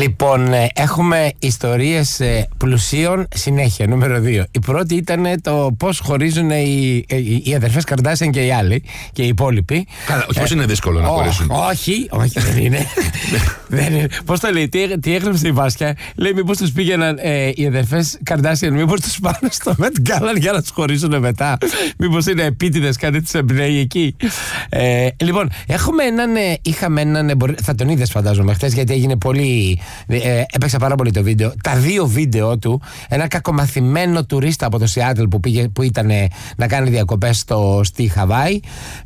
Λοιπόν, έχουμε ιστορίες πλουσίων συνέχεια. Νούμερο 2. Η πρώτη ήταν το πώς χωρίζουν οι αδερφές Καρντάσιαν και οι άλλοι και οι υπόλοιποι. Καλά, όχι, πώς είναι δύσκολο να χωρίσουν. Όχι, δεν είναι. Πώς το λέει, τι έγραψε η Βάσια. Λέει, μήπως τους πήγαιναν οι αδερφές Καρντάσιαν, μήπως τους πάνε στο Met Gala για να τους χωρίσουν μετά. Μήπως είναι επίτηδες, κάτι τις εμπνέει εκεί. Λοιπόν, είχαμε έναν. Θα τον είδες φαντάζομαι χθες, γιατί έγινε πολύ. Έπαιξε πάρα πολύ το βίντεο. Τα δύο βίντεο του. Ένα κακομαθημένο τουρίστα από το Σιάτλ που ήταν να κάνει διακοπές στη Χαβάη.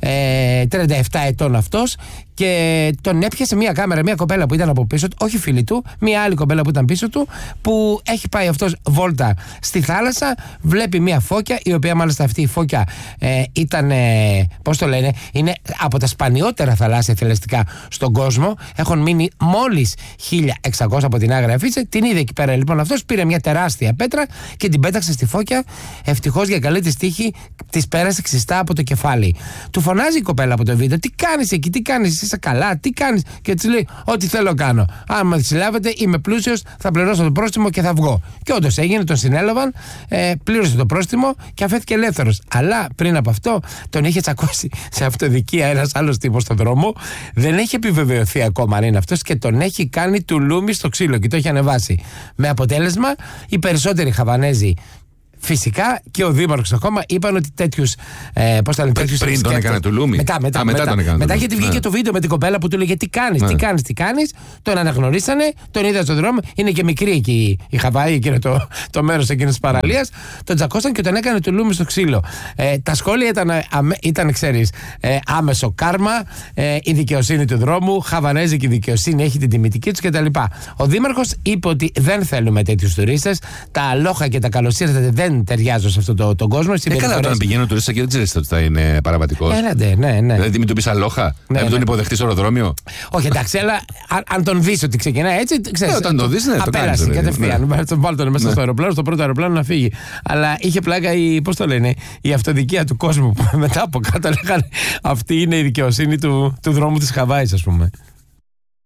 37 ετών αυτός. Και τον έπιασε μια κάμερα, μια κοπέλα που ήταν από πίσω του, όχι φίλη του, μια άλλη κοπέλα που ήταν πίσω του, που έχει πάει αυτός βόλτα στη θάλασσα, βλέπει μια φώκια, η οποία μάλιστα αυτή η φώκια ήταν, πώς το λένε, είναι από τα σπανιότερα θαλάσσια θηλαστικά στον κόσμο. Έχουν μείνει μόλις 1600 από την Άγρια Φύση. Την είδε εκεί πέρα λοιπόν αυτός, πήρε μια τεράστια πέτρα και την πέταξε στη φώκια. Ευτυχώς για καλή της τύχη, της πέρασε ξιστά από το κεφάλι. Του φωνάζει η κοπέλα από το βίντεο, τι κάνεις εκεί, τι κάνεις, είσαι καλά, τι κάνεις? Και της λέει, ό,τι θέλω κάνω. Αν με συλλάβετε, είμαι πλούσιος, θα πληρώσω το πρόστιμο και θα βγω. Και όντως έγινε, τον συνέλαβαν, πλήρωσε το πρόστιμο και αφέθηκε ελεύθερος. Αλλά πριν από αυτό, τον είχε τσακώσει σε αυτοδικία ένας άλλος τύπος στον δρόμο. Δεν έχει επιβεβαιωθεί ακόμα αν είναι αυτός και τον έχει κάνει τουλούμι στο ξύλο και το έχει ανεβάσει. Με αποτέλεσμα, οι περισσότεροι Χαβανέζοι, φυσικά, και ο δήμαρχος ακόμα είπαν ότι τέτοιους. Πώς θα λένε, τέτοιους. Πριν τον έκανε τουλούμι. Μετά γιατί βγήκε το βίντεο με την κοπέλα που του λέγε τι κάνεις, τι κάνεις. Τον αναγνωρίσανε, τον είδα στον δρόμο. Είναι και μικρή εκεί η Χαβάη, εκεί είναι το μέρος εκείνης της παραλίας. Τον τσακώσαν και τον έκανε τουλούμι στο ξύλο. Τα σχόλια ήταν ξέρεις, άμεσο κάρμα, η δικαιοσύνη του δρόμου, χαβανέζικη δικαιοσύνη έχει την τιμητική του κτλ. Ο δήμαρχος είπε ότι δεν θέλουμε τέτοιους τουρίστες. Τα αλόχα και τα καλοσύρματα δεν ταιριάζουν σε αυτόν τον κόσμο. Καλά, όταν πηγαίνουν τουρίστες και δεν ξέρεις ότι θα είναι παραβατικός. Ναι. Δηλαδή, μην του πεις αλόχα, να μην τον υποδεχτείς στο αεροδρόμιο. Όχι, εντάξει, αλλά αν τον δεις ότι ξεκινάει έτσι, ξέρεις. Όταν τον δεις, ναι, το κάνεις. Κατευθείαν. Τον βάλει τον μέσα στο αεροπλάνο, στο πρώτο αεροπλάνο να φύγει. Αλλά είχε πλάκα η αυτοδικία του κόσμου που μετά από κάτω λέγανε αυτή είναι η δικαιοσύνη του δρόμου της Χαβάης, ας πούμε.